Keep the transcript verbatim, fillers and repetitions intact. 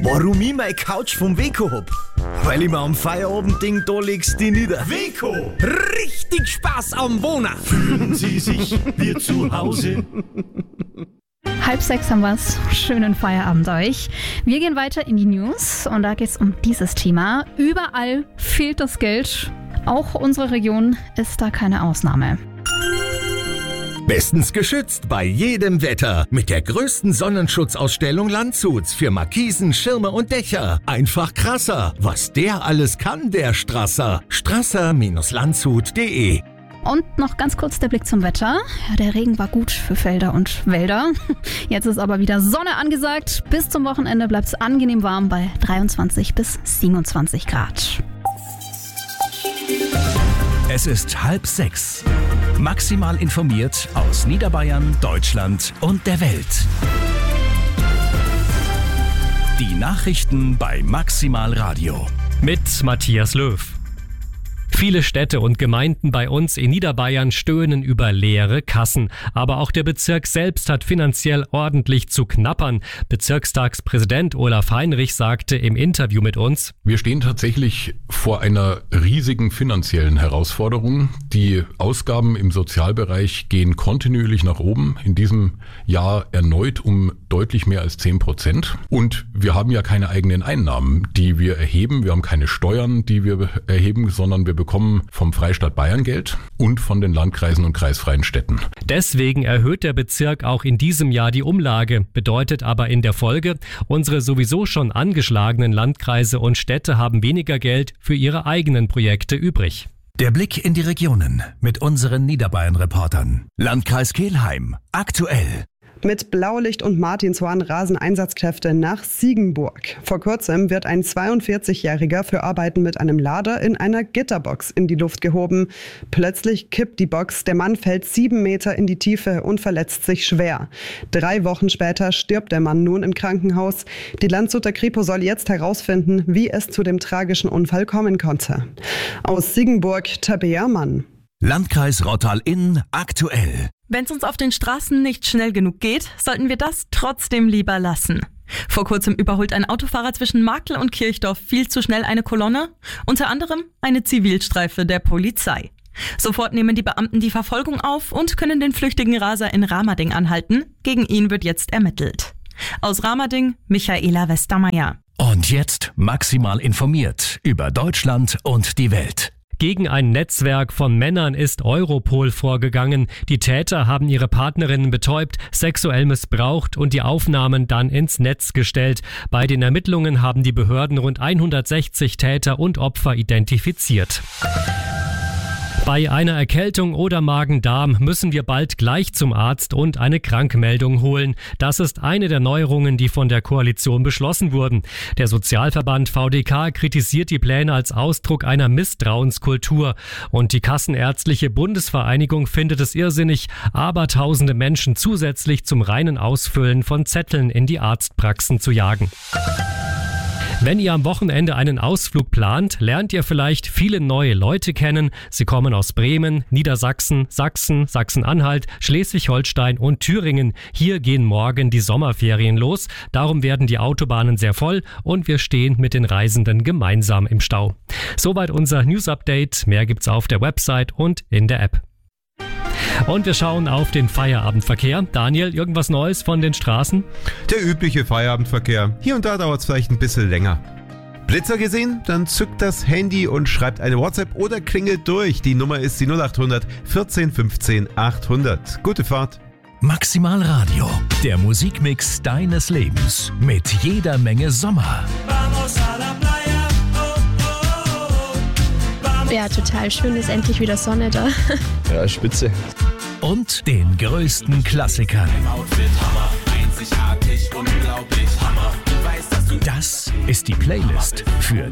Warum ich meine Couch vom Weco hab? Weil ich mir am Feierabendding da legst die nieder. Weco! Richtig Spaß am Wohnen! Fühlen Sie sich wie zu Hause? Halb sechs haben wir's. Schönen Feierabend euch. Wir gehen weiter in die News und da geht's um dieses Thema. Überall fehlt das Geld. Auch unsere Region ist da keine Ausnahme. Bestens geschützt bei jedem Wetter. Mit der größten Sonnenschutzausstellung Landshuts für Markisen, Schirme und Dächer. Einfach krasser. Was der alles kann, der Strasser. strasser Bindestrich landshut punkt de. Und noch ganz kurz der Blick zum Wetter. Ja, der Regen war gut für Felder und Wälder. Jetzt ist aber wieder Sonne angesagt. Bis zum Wochenende bleibt es angenehm warm bei dreiundzwanzig bis siebenundzwanzig Grad. Es ist halb sechs. Maximal informiert aus Niederbayern, Deutschland und der Welt. Die Nachrichten bei Maximal Radio. Mit Matthias Löw. Viele Städte und Gemeinden bei uns in Niederbayern stöhnen über leere Kassen. Aber auch der Bezirk selbst hat finanziell ordentlich zu knappern. Bezirkstagspräsident Olaf Heinrich sagte im Interview mit uns: Wir stehen tatsächlich vor einer riesigen finanziellen Herausforderung. Die Ausgaben im Sozialbereich gehen kontinuierlich nach oben. In diesem Jahr erneut um deutlich mehr als zehn Prozent. Und wir haben ja keine eigenen Einnahmen, die wir erheben. Wir haben keine Steuern, die wir erheben, sondern wir bekommen vom Freistaat Bayern Geld und von den Landkreisen und kreisfreien Städten. Deswegen erhöht der Bezirk auch in diesem Jahr die Umlage, bedeutet aber in der Folge, unsere sowieso schon angeschlagenen Landkreise und Städte haben weniger Geld für ihre eigenen Projekte übrig. Der Blick in die Regionen mit unseren Niederbayern-Reportern. Landkreis Kelheim, aktuell. Mit Blaulicht und Martinshorn rasen Einsatzkräfte nach Siegenburg. Vor kurzem wird ein zweiundvierzigjähriger für Arbeiten mit einem Lader in einer Gitterbox in die Luft gehoben. Plötzlich kippt die Box, der Mann fällt sieben Meter in die Tiefe und verletzt sich schwer. Drei Wochen später stirbt der Mann nun im Krankenhaus. Die Landshuter Kripo soll jetzt herausfinden, wie es zu dem tragischen Unfall kommen konnte. Aus Siegenburg, Tabea Mann. Landkreis Rottal-Inn, aktuell. Wenn es uns auf den Straßen nicht schnell genug geht, sollten wir das trotzdem lieber lassen. Vor kurzem überholt ein Autofahrer zwischen Markl und Kirchdorf viel zu schnell eine Kolonne, unter anderem eine Zivilstreife der Polizei. Sofort nehmen die Beamten die Verfolgung auf und können den flüchtigen Raser in Ramading anhalten. Gegen ihn wird jetzt ermittelt. Aus Ramading, Michaela Westermeier. Und jetzt maximal informiert über Deutschland und die Welt. Gegen ein Netzwerk von Männern ist Europol vorgegangen. Die Täter haben ihre Partnerinnen betäubt, sexuell missbraucht und die Aufnahmen dann ins Netz gestellt. Bei den Ermittlungen haben die Behörden rund hundertsechzig Täter und Opfer identifiziert. Bei einer Erkältung oder Magen-Darm müssen wir bald gleich zum Arzt und eine Krankmeldung holen. Das ist eine der Neuerungen, die von der Koalition beschlossen wurden. Der Sozialverband V D K kritisiert die Pläne als Ausdruck einer Misstrauenskultur. Und die Kassenärztliche Bundesvereinigung findet es irrsinnig, abertausende Menschen zusätzlich zum reinen Ausfüllen von Zetteln in die Arztpraxen zu jagen. Wenn ihr am Wochenende einen Ausflug plant, lernt ihr vielleicht viele neue Leute kennen. Sie kommen aus Bremen, Niedersachsen, Sachsen, Sachsen-Anhalt, Schleswig-Holstein und Thüringen. Hier gehen morgen die Sommerferien los. Darum werden die Autobahnen sehr voll und wir stehen mit den Reisenden gemeinsam im Stau. Soweit unser News-Update. Mehr gibt's auf der Website und in der App. Und wir schauen auf den Feierabendverkehr. Daniel, irgendwas Neues von den Straßen? Der übliche Feierabendverkehr. Hier und da dauert es vielleicht ein bisschen länger. Blitzer gesehen? Dann zückt das Handy und schreibt eine WhatsApp oder klingelt durch. Die Nummer ist die null acht hundert vierzehn fünfzehn achthundert. Gute Fahrt. Maximal Radio, der Musikmix deines Lebens. Mit jeder Menge Sommer. Ja, total schön, ist endlich wieder Sonne da. Ja, spitze. Und den größten Klassikern. Das ist die Playlist für